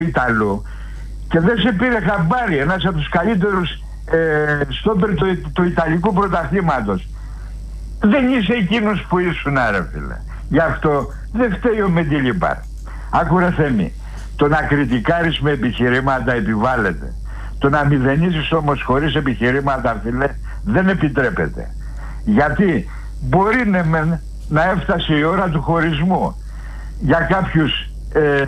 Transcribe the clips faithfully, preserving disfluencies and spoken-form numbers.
Ιταλού και δεν σε πήρε χαμπάρι, ένας από τους καλύτερους ε, στόπερ του, του Ιταλικού πρωταθλήματος. Δεν είσαι εκείνος που ήσουν, ρε φίλε. Γι' αυτό δεν φταίει ο Μεντιλίμπαρ. Άκουρα Θέμη, το να κριτικάρεις με επιχειρήματα επιβάλλεται. Το να μηδενίζεις όμως χωρίς επιχειρήματα, φίλε, δεν επιτρέπεται. Γιατί μπορεί ναι, με, να έφτασε η ώρα του χωρισμού για κάποιους ε,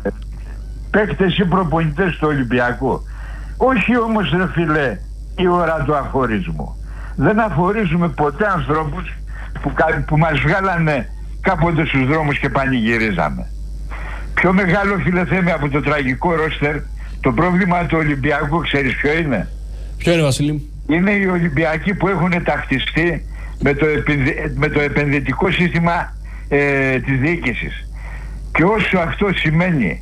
παίκτες ή προπονητές του Ολυμπιακού. Όχι όμως, ρε φίλε, η ώρα του αφορισμού. Δεν αφορίζουμε ποτέ ανθρώπους που, που μας βγάλανε κάποτε στους δρόμους και πανηγυρίζαμε. Πιο μεγάλο, φίλε Θέμη, από το τραγικό ρόστερ, το πρόβλημα του Ολυμπιακού, ξέρεις ποιο είναι? Ποιο είναι, Βασίλη? Είναι οι Ολυμπιακοί που έχουν τακτιστεί με το, επενδυ... με το επενδυτικό σύστημα ε, της διοίκησης. Και όσο αυτό σημαίνει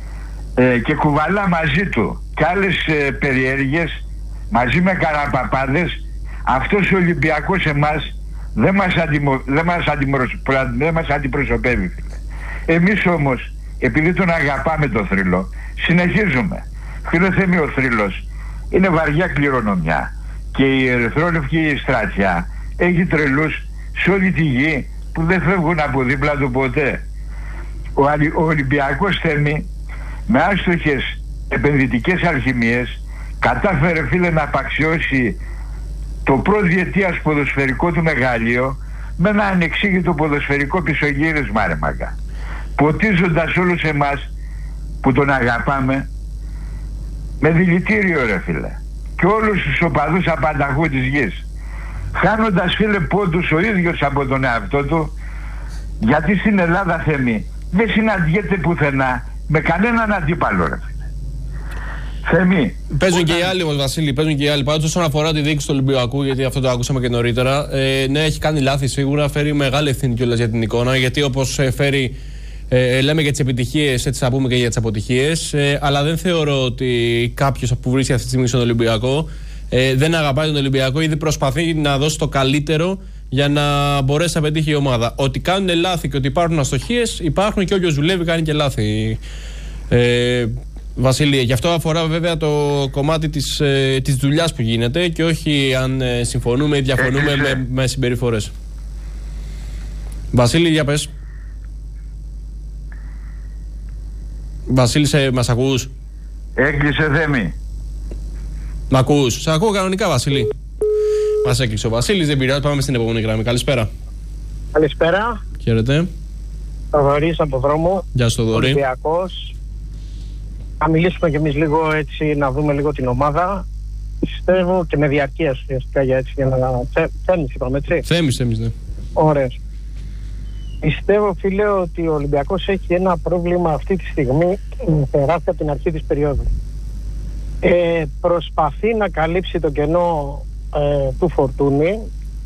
ε, και κουβαλά μαζί του και άλλες ε, περιέργειες μαζί με καραπαπάδες, αυτός ο Ολυμπιακός εμάς δεν μας, αντιμο... δεν μας, αντιμροσ... δεν μας αντιπροσωπεύει, φίλε. Εμείς όμως, επειδή τον αγαπάμε το θρύλο, συνεχίζουμε. Φίλε Θέμη, ο θρύλος είναι βαριά κληρονομιά και η ερυθρόλευκη στρατιά έχει τρελούς σε όλη τη γη που δεν φεύγουν από δίπλα του ποτέ. Ο, ο Ολυμπιακός, Θέμη, με άστοχες επενδυτικές αλχημίες κατάφερε, φίλε, να απαξιώσει το προδιετίας ποδοσφαιρικό του μεγάλειο με ένα ανεξήγητο ποδοσφαιρικό πισωγύρισμα, ρε μάγκα, ποτίζοντας όλους εμάς που τον αγαπάμε με δηλητήριο, ρε φίλε, και όλους τους οπαδούς απανταχού της γης, χάνοντας, φίλε, πόντους ο ίδιος από τον εαυτό του, γιατί στην Ελλάδα, Θέμη, δεν συναντιέται πουθενά με κανέναν αντίπαλο, ρε φίλε. Θέμη, παίζουν όταν... και οι άλλοι όμως, Βασίλη, παίζουν και οι άλλοι. Πάντως, όσον αφορά τη διοίκηση του Ολυμπιακού, γιατί αυτό το ακούσαμε και νωρίτερα, ε, ναι, έχει κάνει λάθη σίγουρα, φέρει μεγάλη ευθύνη κιόλας για την εικόνα, γιατί όπως ε, φέρει, ε, λέμε για τις επιτυχίες, έτσι θα πούμε και για τις αποτυχίες, ε, αλλά δεν θεωρώ ότι κάποιος που βρίσκεται αυτή τη στιγμή στον Ολυμπιακό ε, δεν αγαπάει τον Ολυμπιακό ή δεν προσπαθεί να δώσει το καλύτερο για να μπορέσει να πετύχει η ομάδα. Ότι κάνουν λάθη και ότι υπάρχουν αστοχίες, υπάρχουν, και όποιος δουλεύει κάνει και λάθη. Ε, Βασίλη, γι' αυτό αφορά βέβαια το κομμάτι της, ε, της δουλειάς που γίνεται και όχι αν ε, συμφωνούμε ή διαφωνούμε με, με συμπεριφορές. Βασίλη, για πες. Βασίλη, σε, μας ακούς? Έκλεισε, Θέμη. Μ' ακούς? Σε ακούω κανονικά, Βασίλη. Μας έκλεισε ο Βασίλης, δεν πειράζει, πάμε στην επόμενη γραμμή. Καλησπέρα. Καλησπέρα. Χαίρετε. Θοδωρής από δρόμο. Γεια σου, Θοδωρή. Ολυμπιακός. Θα μιλήσουμε κι εμείς λίγο έτσι, να δούμε λίγο την ομάδα. Πιστεύω και με διαρκεία ουσιαστικά για έτσι, για να... Θέμης είπαμε, έτσι. Θέμης, Θέμης, ναι. Ωραίος. Πιστεύω, φίλε, ότι ο Ολυμπιακός έχει ένα πρόβλημα αυτή τη στιγμή, τεράστια από την αρχή της περίοδου. Ε, προσπαθεί να καλύψει το κενό ε, του Φορτούνη.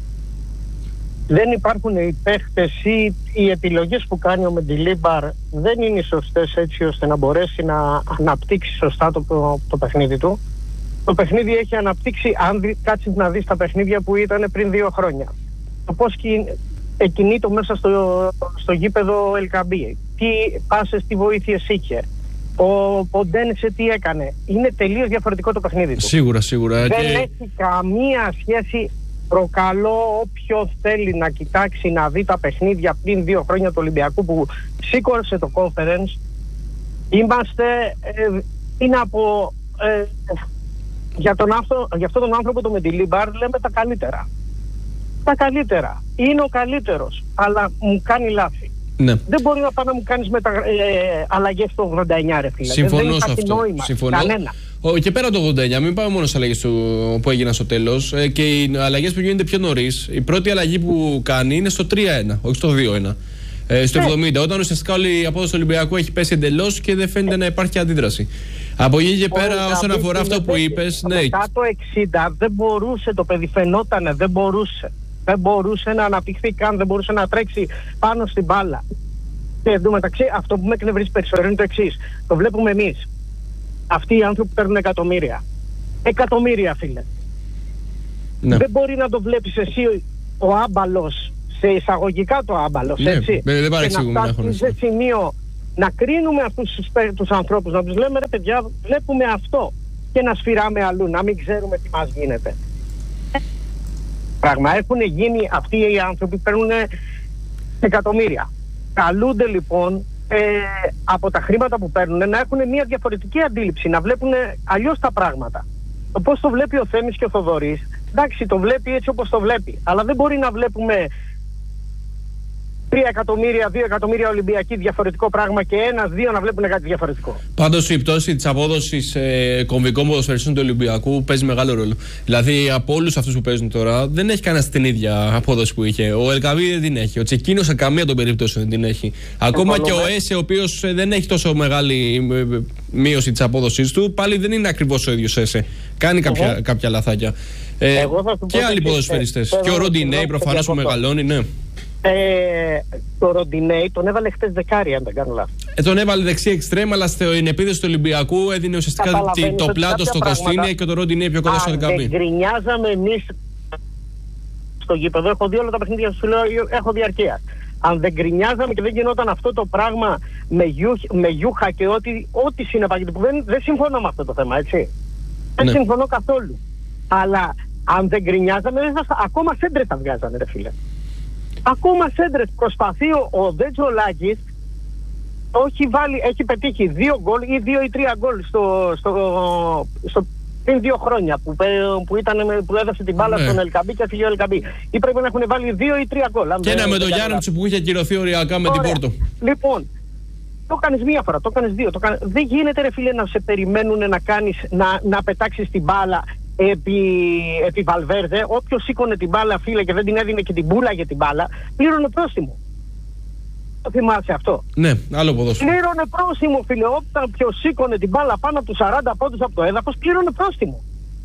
Δεν υπάρχουν οι παίχτες ή οι επιλογές που κάνει ο Μεντιλίμπαρ δεν είναι σωστές έτσι ώστε να μπορέσει να αναπτύξει σωστά το, το, το παιχνίδι του. Το παιχνίδι έχει αναπτύξει, αν δει, κάτσεις να δεις τα παιχνίδια που ήταν πριν δύο χρόνια. Το πώς εκκινείται μέσα στο, στο γήπεδο Ελκαμπή, τι πάσες, τι βοήθειες είχε, ο Ποντένσε τι έκανε. Είναι τελείως διαφορετικό το παιχνίδι του. Σίγουρα, σίγουρα. Δεν και... έχει καμία σχέση. Προκαλώ όποιο θέλει να κοιτάξει να δει τα παιχνίδια πριν δύο χρόνια του Ολυμπιακού που σήκωσε το conference. Είμαστε, ε, είναι από, ε, για, τον αυτό, για αυτόν τον άνθρωπο το Μεντιλίμπαρ λέμε τα καλύτερα. Τα καλύτερα. Είναι ο καλύτερος, αλλά μου κάνει λάθη. Ναι. Δεν μπορεί να πάει να μου κάνεις μετα, ε, αλλαγές το ογδόντα εννιά, ρε φίλε. Συμφωνώ δεν σε αυτό. Νόημα. Συμφωνώ. Κανένα. Ο, και πέρα το ογδόντα εννιά, μην πάμε μόνο στις αλλαγές που έγιναν στο τέλος. Ε, και οι αλλαγές που γίνονται πιο νωρίς. Η πρώτη αλλαγή που κάνει είναι στο τρία ένα, όχι στο δύο ένα. Ε, στο εβδομήντα, όταν ουσιαστικά όλη η απόδοση του Ολυμπιακού έχει πέσει εντελώς και δεν φαίνεται να υπάρχει αντίδραση. Από εκεί και πέρα, Όλοι, όσον αφορά αυτό που είπες. Ναι. Μετά το εξήντα δεν μπορούσε, το παιδί φαινότανε, δεν μπορούσε. Δεν μπορούσε να αναπτυχθεί καν, δεν μπορούσε να τρέξει πάνω στην μπάλα. Και εντωμεταξύ, αυτό που με εκνευρίζει περισσότερο είναι το εξής. Το βλέπουμε εμείς. Αυτοί οι άνθρωποι παίρνουν εκατομμύρια. Εκατομμύρια, φίλε. Ναι. Δεν μπορεί να το βλέπεις εσύ ο άμπαλος, σε εισαγωγικά το άμπαλος, ναι, έτσι. δεν και να φτάσεις σε σημείο να κρίνουμε αυτούς τους, τους ανθρώπους, να τους λέμε ρε παιδιά, βλέπουμε αυτό και να σφυράμε αλλού, να μην ξέρουμε τι μας γίνεται. Πράγμα, έχουν γίνει αυτοί οι άνθρωποι, παίρνουν εκατομμύρια. Καλούνται λοιπόν ε, από τα χρήματα που παίρνουν να έχουν μια διαφορετική αντίληψη, να βλέπουν αλλιώς τα πράγματα. Το πώς το βλέπει ο Θέμης και ο Θοδωρής, εντάξει, το βλέπει έτσι όπως το βλέπει, αλλά δεν μπορεί να βλέπουμε τρία εκατομμύρια, δύο εκατομμύρια Ολυμπιακοί διαφορετικό πράγμα και ένα, δύο να βλέπουν κάτι διαφορετικό. Πάντως η πτώση της απόδοσης ε, κομβικών ποδοσφαιριστών του Ολυμπιακού παίζει μεγάλο ρόλο. Δηλαδή από όλους αυτούς που παίζουν τώρα δεν έχει κανένα την ίδια απόδοση που είχε. Ο Ελκαβή δεν την έχει. Ο Τσεκίνος σε καμία των περιπτώσεων δεν την έχει. Ακόμα Επολούμε. Και ο Έσε, ο οποίος δεν έχει τόσο μεγάλη μείωση της απόδοσης του, πάλι δεν είναι ακριβώς ο ίδιος Έσε. Κάνει κάποια, uh-huh. κάποια λαθάκια. Ε, και άλλοι ποδοσφαιριστές. Ε, και ο Ροντινέι προφανώς που μεγαλώνει, ναι. Ε, το Ροντινέι τον έβαλε χτες δεκάρι, αν δεν κάνω λάθος. Ε, τον έβαλε δεξί εξτρέμ, αλλά στην επίδεση του Ολυμπιακού έδινε ουσιαστικά το πλάτο στο Κωστίνια και το Ροντινέι πιο κοντά στο δεκαπέντε. Αν γκρινιάζαμε εμείς στο γήπεδο, έχω δει όλα τα παιχνίδια, σου λέω, έχω διαρκεία. Αν δεν γκρινιάζαμε και δεν γινόταν αυτό το πράγμα με, γιου, με γιούχα και ό,τι, ό,τι συνεπαγγείται, που δεν, δεν συμφωνώ με αυτό το θέμα, έτσι. Δεν ναι. συμφωνώ καθόλου. Αλλά αν δεν γκρινιάζαμε, ακόμα σέντρες θα βγάζανε, ρε φίλε. Ακόμα σέντρες. Προσπαθεί ο, ο Ντετζολάκης, έχει, βάλει, έχει πετύχει δύο γκολ ή δύο ή τρία γκολ στο, στο, στο, πριν δύο χρόνια που, που, ήταν, που έδωσε την μπάλα ναι. στον Ελκαμπή και έφυγε ο Ελκαμπή. Ή πρέπει να έχουν βάλει δύο ή τρία γκολ. Και ένα με τον Γιάννητσο που είχε ακυρωθεί οριακά με Ωραία. την Πόρτο. Λοιπόν, το κάνεις μία φορά, το κάνεις δύο. Το κάνεις... Δεν γίνεται ρε φίλε να σε περιμένουν να, κάνεις, να, να πετάξεις την μπάλα επί, επί Βαλβέρδε. Όποιος σήκωνε την μπάλα, φίλε, και δεν την έδινε και την πούλαγε την μπάλα, πλήρωνε πρόστιμο. Το θυμάσαι αυτό? Ναι, άλλο ποδόσφαιρο. Πλήρωνε πρόστιμο, φίλε. Όποιος σήκωνε την μπάλα πάνω από τους σαράντα πόντους από το έδαφος, πλήρωνε πρόστιμο.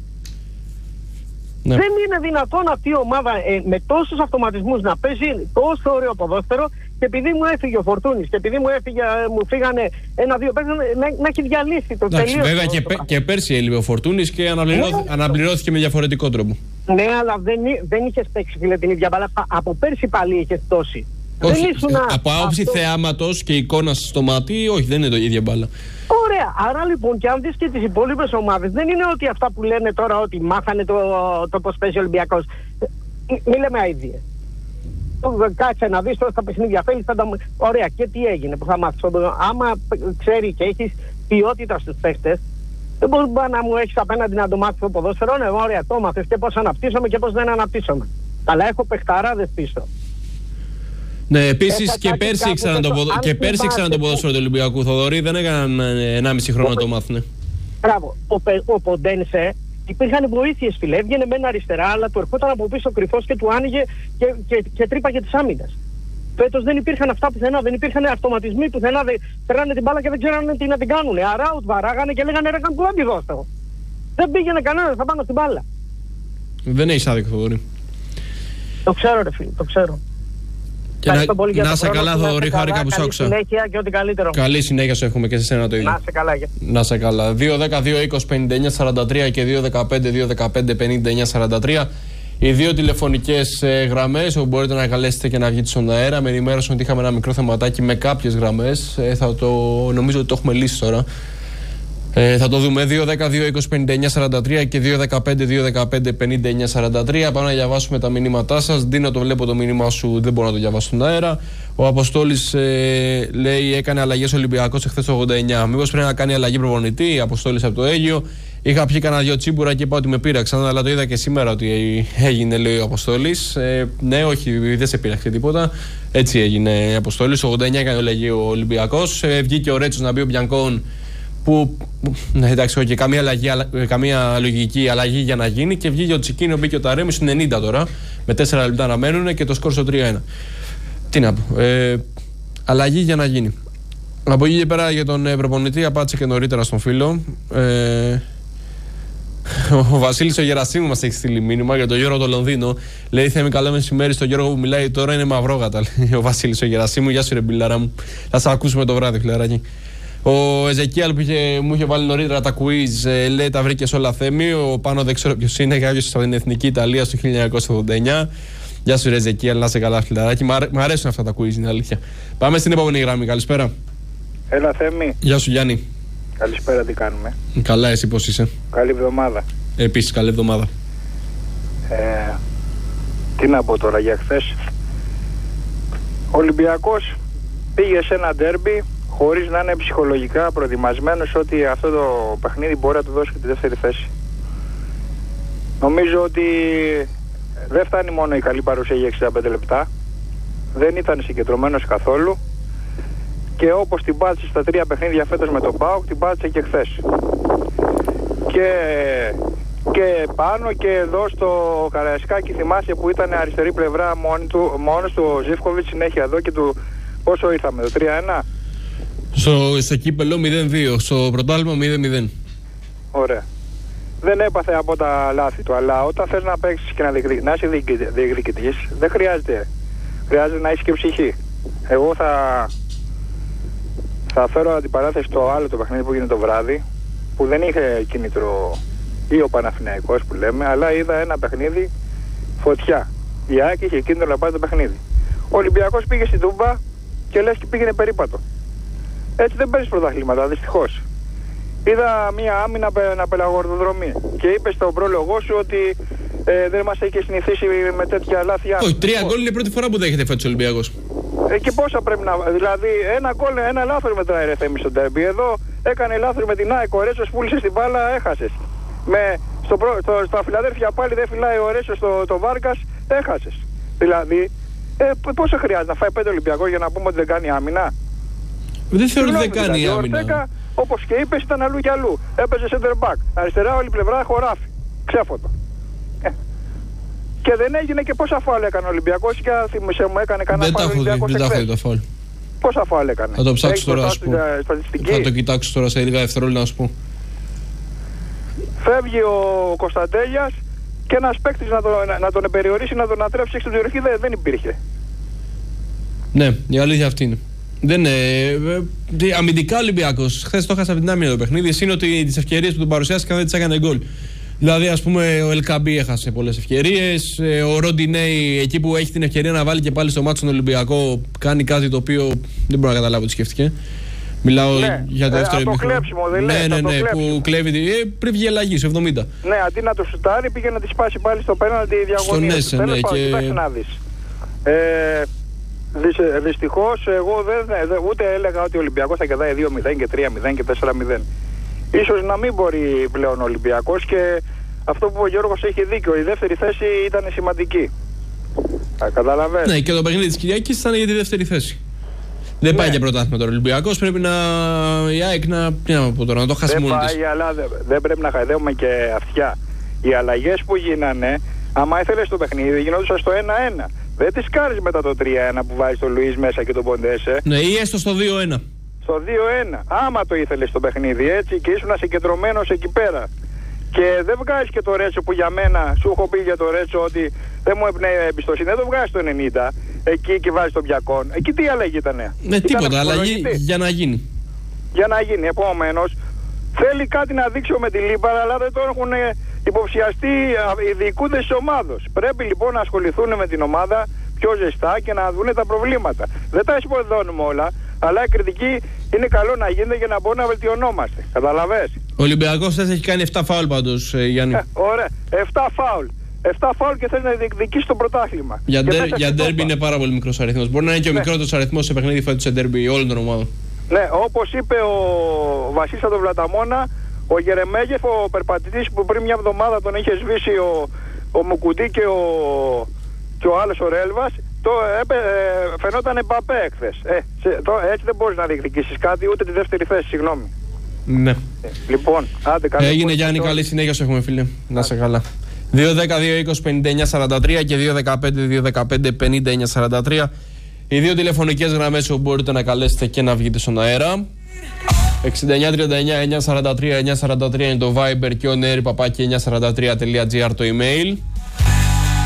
Ναι. Δεν είναι δυνατόν αυτή η ομάδα ε, με τόσους αυτοματισμούς να παίζει τόσο ωραίο ποδόσφαιρο, και επειδή μου έφυγε ο Φορτούνης και επειδή μου, έφυγε, μου φύγανε ένα-δύο παίκτες, να, να έχει διαλύσει το τελείως. Βέβαια και, πέ, και πέρσι έλειπε ο Φορτούνης και αναπληρώθη, ναι, αναπληρώθηκε με διαφορετικό τρόπο. Ναι, αλλά δεν, δεν είχες παίξει, φίλε, την ίδια μπάλα. Από πέρσι πάλι είχες τόση. Όχι, από άποψη αυτό... θεάματος και εικόνας στο μάτι, όχι, δεν είναι το ίδια μπάλα. Ωραία, άρα λοιπόν, και αν δεις και τις υπόλοιπες ομάδες, δεν είναι ότι αυτά που λένε τώρα ότι μάθανε το, το πώς παίζει ο Ολυμπιακός. Μη λέμε αηδίες. Κάτσε να δεις τώρα στα παιχνίδια φέλης, θα τα... Ωραία, και τι έγινε που θα μάθεις? Άμα ξέρει και έχεις ποιότητα στους παίχτες, δεν μπορεί να μου έχεις απέναντι να το μάθεις το ποδόσφαιρο. Ναι, ωραία, το μάθες και πώς αναπτύσσομαι και πώς δεν αναπτύσσομαι. Αλλά έχω παιχταράδες πίσω. Ναι, επίσης και πέρσι ήξεραν το, ποδο... το ποδόσφαιρο του Ολυμπιακού. Θοδωρή δεν έκαναν ενάμιση χρόνο να το μάθουνε. Μπράβο. Ο, ο Ποντένσε, υπήρχαν βοήθειες, φίλε. Έβγαινε μεν αριστερά, αλλά του ερχόταν από πίσω κρυφός και του άνοιγε και, και, και τρύπαγε τις άμυνες. Φέτος δεν υπήρχαν αυτά πουθενά, δεν υπήρχαν αυτοματισμοί πουθενά. Φέρανε την μπάλα και δεν ξέρανε τι να την κάνουν. Αράουτ βαράγανε και λέγανε ρε καν του αντιδώστε. Δεν πήγαινε κανένας θα πάνω στην μπάλα. Δεν έχεις άδικο, Θοδωρή. Το ξέρω, ρε φίλε, το ξέρω. Και να, να σε καλά, Θοδωρή, χάρηκα που σ' άκουσα. Καλή συνέχεια και ό,τι καλύτερο. Καλή συνέχεια σου έχουμε και σε σένα το ίδιο. Να σε καλά. Για... Να σε καλά. δύο δέκα δύο είκοσι πενήντα εννιά σαράντα τρία και δύο δεκαπέντε δύο δεκαπέντε πενήντα εννιά σαράντα τρία. Οι δύο τηλεφωνικές ε, γραμμές όπου μπορείτε να καλέσετε και να βγείτε στον αέρα. Με ενημέρωσαν ότι είχαμε ένα μικρό θεματάκι με κάποιες γραμμές. Ε, θα το, νομίζω ότι το έχουμε λύσει τώρα. Ε, θα το δούμε. δύο δέκα δύο είκοσι πενήντα εννιά σαράντα τρία και δύο δεκαπέντε δύο δεκαπέντε πενήντα εννιά σαράντα τρία. Πάμε να διαβάσουμε τα μηνύματά σας. Δίνω, το βλέπω το μήνυμά σου, δεν μπορώ να το διαβάσω στον αέρα. Ο Αποστόλης ε, λέει: έκανε αλλαγές Ολυμπιακός εχθές το ογδόντα εννιά. Μήπως πρέπει να κάνει αλλαγή προπονητή? Αποστόλης από το Αίγυο. Είχα πιει κανένα δυο τσίμπουρα και είπα ότι με πείραξαν, αλλά το είδα και σήμερα ότι έγινε, λέει ο Αποστόλης. Ε, ναι, όχι, δεν σε πείραξε τίποτα. Έτσι έγινε, Αποστόλης. ογδόντα εννιά έκανε αλλαγή ο Ολυμπιακός. Ε, βγήκε ο Ρέτσος να μπει ο Μπιανκόν. Που, ναι, εντάξει, όχι, καμία, αλλαγή, καμία λογική αλλαγή για να γίνει, και βγήκε ο Τσικίνιο, μπήκε ο Ταρέμι στο ενενήντα τώρα, με τέσσερα λεπτά να μένουν και το σκορ στο τρία ένα. Τι να πω, ε, αλλαγή για να γίνει. Από εκεί και πέρα για τον ε, προπονητή, απάντησε και νωρίτερα στον φίλο. Ε, ο Βασίλης ο Γερασίμου μας έχει στείλει μήνυμα για τον Γιώργο το Λονδίνο. Λέει: Θέμη, καλό μεσημέρι στον Γιώργο που μιλάει τώρα, είναι μαυρόγατα. Λέει ο Βασίλης ο Γερασίμου. Γεια σου, ρε μπιλάρα μου. Θα σε ακούσουμε το βράδυ, φιλαράκι. Ο Εζεκίαλ που είχε, μου είχε βάλει νωρίτερα τα quiz, ε, λέει: τα βρήκε όλα, Θέμη. Ο Πάνο δεν ξέρω ποιος είναι, κάποιος από την Εθνική Ιταλία στο χίλια εννιακόσια ογδόντα εννιά. Γεια σου, ρε Εζεκίαλ, να είσαι καλά, φιλαράκι. Μ' αρέσουν αυτά τα quiz, είναι αλήθεια. Πάμε στην επόμενη γραμμή. Καλησπέρα. Έλα Θέμη. Γεια σου Γιάννη. Καλησπέρα, τι κάνουμε? Καλά, εσύ πώς είσαι? Καλή εβδομάδα. Επίσης καλή εβδομάδα. ε, Τι να πω τώρα για χθες. Ο Ολυμπιακός πήγε σε ένα ντέρμπι χωρίς να είναι ψυχολογικά προετοιμασμένος ότι αυτό το παιχνίδι μπορεί να του δώσει και τη δεύτερη θέση. Νομίζω ότι δεν φτάνει μόνο η καλή παρουσία για εξήντα πέντε λεπτά. Δεν ήταν συγκεντρωμένος καθόλου. Και όπως την πάτησε στα τρία παιχνίδια φέτος με τον ΠΑΟΚ, την πάτησε και χθες. Και, και πάνω και εδώ στο Καραϊσκάκι, θυμάσαι που ήταν αριστερή πλευρά μόνη του, μόνος του ο Ζίβκοβιτς συνέχεια εδώ και του πόσο ήρθαμε, το τρία ένα. Στο, στο κύπελλο μηδέν δύο, στο πρωτάθλημα μηδέν μηδέν. Ωραία. Δεν έπαθε από τα λάθη του, αλλά όταν θες να παίξεις και να, διεκδικ, να είσαι διεκδικητής, δεν χρειάζεται. Χρειάζεται να έχεις και ψυχή. Εγώ θα, θα φέρω αντιπαράθεση στο άλλο το παιχνίδι που γίνεται το βράδυ, που δεν είχε κίνητρο ή ο Παναθηναϊκός που λέμε, αλλά είδα ένα παιχνίδι φωτιά. Η ΑΕΚ είχε κίνητρο να πάει το παιχνίδι. Ο Ολυμπιακός πήγε στην Τούμπα και λες και πήγαινε περίπατο. Έτσι δεν παίρνεις πρωταθλήματα, δυστυχώς. Είδα μία άμυνα να πελαγορδοδρομεί και είπε στον πρόλογό σου ότι ε, δεν μας έχει συνηθίσει με τέτοια λάθη. Όχι, τρία γκολ είναι η πρώτη φορά που δέχεται φέτος ο Ολυμπιακός. Ε, και πόσα πρέπει να. Δηλαδή, ένα γκολ, ένα λάθος μετράει ρε Θέμη στο ντέρμπι. Εδώ έκανε λάθος με την ΑΕΚ. Ο Ρέτσος πούλησε την μπάλα, έχασες. Με, στο, στο, στα Φιλαδέλφια πάλι δεν φυλάει ο Ρέτσος στο το Βάρκας, έχασες. Δηλαδή, ε, πόσο χρειάζεται να φάει πέντε Ολυμπιακός για να πούμε ότι δεν κάνει άμυνα? Δεν θεωρώ ότι δεν κάνει δηλαδή, άμυνα. Ορτέκα, όπως και είπες, ήταν αλλού και αλλού. Έπαιζε center back. Αριστερά όλη πλευρά χωράφι. Ξέφωτο. Ε. Και δεν έγινε και πόσα φάουλ έκανε ο Ολυμπιακός και θυμίσαι μου έκανε κανένα φάουλ ο Ολυμπιακός. Δεν τα έχω δει το φάουλ. Πόσα φάουλ έκανε? Θα το ψάξω τώρα να σου πω. Θα το κοιτάξω τώρα σε λίγα δευτερόλεπτα να σου πω. Φεύγει ο Κωνσταντέλιας και ένας παίκτης να, το, να, να τον περιορίσει, να τον ανατρέψει στην περιοχή δεν, δεν υπήρχε. Ναι, η αλήθεια αυτή είναι. Δεν είναι. Ε, αμυντικά Ολυμπιακός. Χθες το έχασα από την άμυνα το παιχνίδι. Είναι ότι τις ευκαιρίες που τον παρουσιάστηκαν δεν τις έκανε γκολ. Δηλαδή, ας πούμε, ο Ελκαμπή έχασε πολλές ευκαιρίες. Ε, ο Ροντινέι, εκεί που έχει την ευκαιρία να βάλει και πάλι στο μάτσο τον Ολυμπιακό, κάνει κάτι το οποίο δεν μπορώ να καταλάβω τι σκέφτηκε. Μιλάω ναι, για το δεύτερο ημίχρονο. Το κλέψιμο, δεν ναι, λέει, ναι, ναι, το που κλέβει. Ε, πριν βγει αλλαγή, στο εβδομήντα. Ναι, αντί να το σουτάρει, πήγε να τη σπάσει πάλι στο πέναλτι διαγωνία. Στον Έσε, ναι, και. Κοιτάξτε να δεις. Ε, Δυστυχώς εγώ δεν, δε, ούτε έλεγα ότι ο Ολυμπιακός θα κερδάει δύο μηδέν και τρία μηδέν και τέσσερα μηδέν. Ίσως να μην μπορεί πλέον ο Ολυμπιακός και αυτό που ο Γιώργος έχει δίκιο, η δεύτερη θέση ήταν σημαντική. Καταλαβαίνεις. Ναι, και το παιχνίδι της Κυριακής ήταν για τη δεύτερη θέση. Δεν ναι. πάει για πρωτάθλημα τώρα ο Ολυμπιακός, πρέπει να η ΑΕΚ να, να, τώρα, να το χάσει μόνη της. Δεν πάει, αλλά δεν, δεν πρέπει να χαϊδεύουμε και αυτιά. Οι αλλαγές που γίνανε, άμα ήθελες το παιχνίδι, γινόντουσαν στο ένα ένα. Δεν τις κάνεις μετά το τρία ένα που βάζεις τον Λουίς μέσα και τον Ποντέσε. Ναι, ή έστω στο δύο ένα. Στο δύο ένα. Άμα το ήθελες το παιχνίδι έτσι και ήσουν συγκεντρωμένος εκεί πέρα. Και δεν βγάζεις και το Ρέτσο που για μένα, σου έχω πει για το Ρέτσο ότι δεν μου έπνεε εμπιστοσύνη. Δεν το βγάζεις το ενενήντα εκεί και βάζεις τον Πιακόν. Εκεί τι αλλαγή ήτανε? Ναι, τίποτα. Αλλαγή για να γίνει. Για να γίνει. Επομένως, θέλει κάτι να δείξει με τη Λίμπαρα, αλλά δεν το έχουν υποψιαστεί οι διοικούντες της ομάδος. Πρέπει λοιπόν να ασχοληθούν με την ομάδα πιο ζεστά και να δουν τα προβλήματα. Δεν τα εισποδώνουμε όλα, αλλά η κριτική είναι καλό να γίνεται για να μπορούμε να βελτιωνόμαστε. Καταλαβες? Ο Ολυμπιακός θες έχει κάνει επτά φάουλ πάντως, ε, Γιάννη. Ε, ωραία. επτά φάουλ. επτά φάουλ και θες να διεκδικήσεις το πρωτάθλημα. Για, ντερ, για ντέρμπι είναι πάρα πολύ μικρός αριθμός. Μπορεί να είναι και ο ναι. μικρότερος αριθμός σε παιχνίδι φέτος σε ντέρμπι όλων των ομάδων. Ναι, όπως είπε ο Βασίλης τον Βλαταμόνα, ο Γερεμέγεφ, ο περπατητής που πριν μια εβδομάδα τον είχε σβήσει ο, ο Μουκουντή και ο, και ο άλλος ο Ρέλβας, το, ε, ε, φαινόταν Εμπαπέ εχθές. Ε, έτσι δεν μπορείς να διεκδικήσεις κάτι, ούτε τη δεύτερη θέση, συγγνώμη. Ναι. Ε, λοιπόν, άντε καλή. Έγινε Γιάννη, καλή συνέχεια σου έχουμε φίλε. Να είσαι καλά. δύο δέκα δύο είκοσι πενήντα εννιά σαράντα τρία και δύο δεκαπέντε δύο δεκαπέντε πενήντα εννιά σαράντα τρία. Οι δύο τηλεφωνικές γραμμές όπου μπορείτε να καλέσετε και να βγείτε στον αέρα. εξήντα εννιά τριάντα εννιά εννιακόσια σαράντα τρία εννιακόσια σαράντα τρία είναι το Viber και ο νεέρι παπάκι εννιακόσια σαράντα τρία τελεία τζι άρ το email.